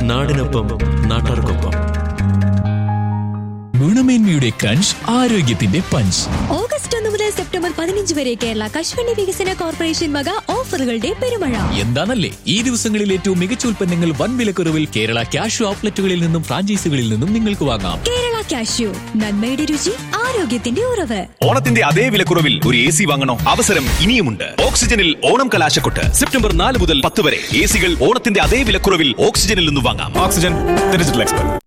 നാടിനൊപ്പം നാട്ടാർക്കൊപ്പം. ഗുണമേന്മയുടെ ക്രഞ്ച്, ആരോഗ്യത്തിന്റെ പഞ്ച്. ഓഗസ്റ്റ് 1 മുതൽ സെപ്റ്റംബർ 15 വരെ കേരള കശുവണ്ടി വികസന കോർപ്പറേഷൻ വക ഓഫറുകളുടെ പെരുമഴ. എന്താണല്ലേ ഈ ദിവസങ്ങളിൽ ഏറ്റവും മികച്ച ഉൽപ്പന്നങ്ങൾ വൻ വിലക്കുറവിൽ കേരള ക്യാഷ് ഔട്ട്ലെറ്റുകളിൽ നിന്നും ഫ്രാഞ്ചൈസികളിൽ നിന്നും നിങ്ങൾക്ക് വാങ്ങാം. കേരള കാഷ്യൂ, നന്മയുടെ രുചി, ആരോഗ്യത്തിന്റെ ഉറവ്. ഓണത്തിന്റെ അതേ വിലക്കുറവിൽ ഒരു AC വാങ്ങണോ? അവസരം ഇനിയുമുണ്ട്. ഓക്സിജനിൽ ഓണം കലാശക്കൊട്ട് സെപ്റ്റംബർ 4 മുതൽ 10 വരെ. AC കൾ ഓണത്തിന്റെ അതേ വിലക്കുറവിൽ ഓക്സിജനിൽ നിന്ന് വാങ്ങാം. Oxygen, digital expert.